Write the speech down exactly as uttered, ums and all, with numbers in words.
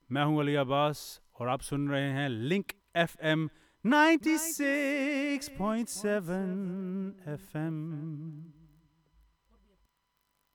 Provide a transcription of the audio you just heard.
मैं हूं अली अब्बास और आप सुन रहे हैं link F M ninety six point seven F M.